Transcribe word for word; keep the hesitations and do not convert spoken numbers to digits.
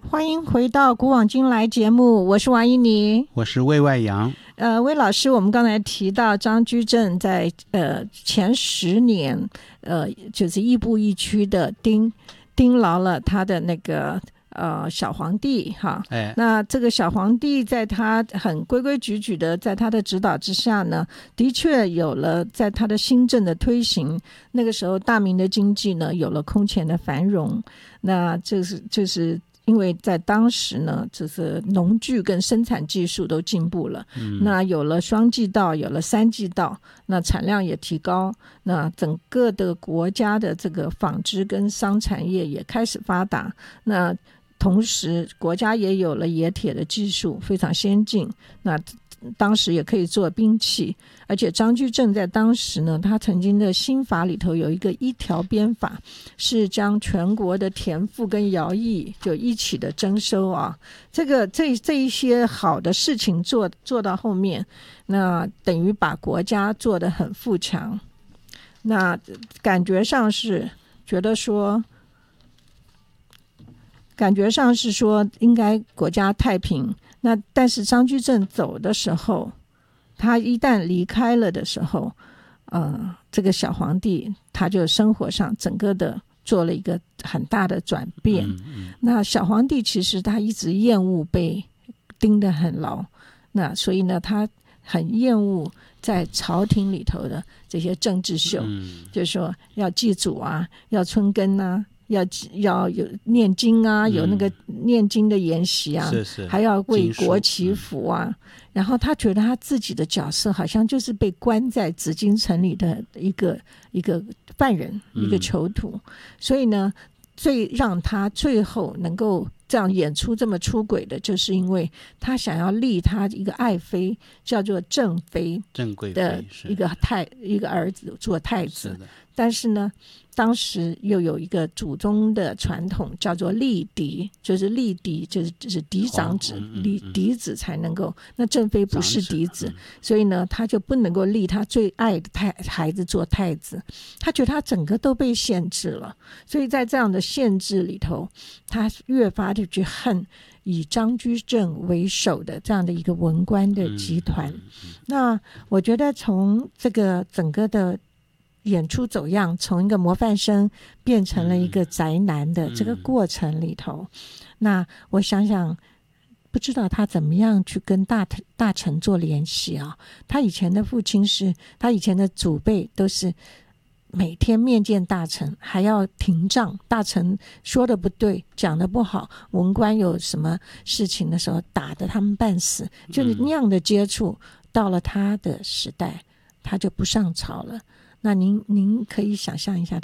欢迎回到古往今来节目，我是王依妮， 我是魏外阳。 呃，魏老师，我们刚才提到张居正在呃前十年，呃，就是亦步亦趋的盯盯牢了他的那个呃小皇帝哈。 哎， 那这个小皇帝在他很规规矩矩的，在他的指导之下呢，的确有了在他的新政的推行。那个时候，大明的经济呢有了空前的繁荣。那这是就是。因为在当时呢，就是农具跟生产技术都进步了，嗯、那有了双季稻，有了三季稻，那产量也提高，那整个的国家的这个纺织跟商产业也开始发达，那同时国家也有了冶铁的技术，非常先进，那当时也可以做兵器，而且张居正在当时呢，他曾经的新法里头有一个一条鞭法，是将全国的田赋跟徭役就一起的征收啊。这个这这一些好的事情做做到后面，那等于把国家做得很富强。那感觉上是觉得说，感觉上是说应该国家太平。那但是张居正走的时候，他一旦离开了的时候，呃，这个小皇帝他就生活上整个的做了一个很大的转变。嗯嗯、那小皇帝其实他一直厌恶被盯得很牢，那所以呢，他很厌恶在朝廷里头的这些政治秀，嗯、就是说要祭祖啊，要春耕啊。要要有念经啊，有那个念经的研习啊， 是是， 还要为国祈福啊。然后他觉得他自己的角色好像就是被关在紫禁城里的一个一个犯人，一个囚徒。所以呢，最让他最后能够这样演出这么出轨的，就是因为他想要立他一个爱妃，叫做正妃的一个太一个儿子做太子。但是呢，当时又有一个祖宗的传统叫做立嫡，就是立嫡就是就是嫡长子，立嫡子才能够。那正妃不是嫡子，所以呢，他就不能够立他最爱的太孩子做太子。他觉得他整个都被限制了，所以在这样的限制里头，他越发的去恨以张居正为首的这样的一个文官的集团。那我觉得从这个整个的演出走样，从一个模范生变成了一个宅男的这个过程里头，嗯、那我想想，不知道他怎么样去跟大大臣做联系啊？他以前的父亲是，他以前的祖辈都是每天面见大臣，还要停杖，大臣说的不对，讲的不好，文官有什么事情的时候，打得他们半死，就是那样的接触。到了他的时代，他就不上朝了。那您您可以想象一下